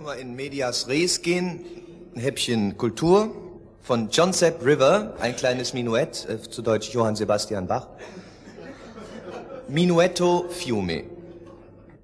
wir in Medias Res gehen, ein Häppchen Kultur von John Sepp River, ein kleines Minuett, zu Deutsch Johann Sebastian Bach. Minuetto Fiume.